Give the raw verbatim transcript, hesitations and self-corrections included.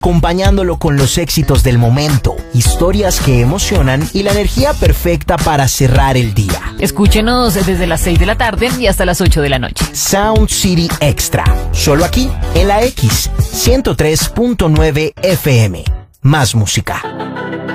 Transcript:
acompañándolo con los éxitos del momento, historias que emocionan y la energía perfecta para cerrar el día. Escúchenos desde las seis de la tarde y hasta las ocho de la noche. Sound City Extra, solo aquí en la X ciento tres punto nueve F M. Más música.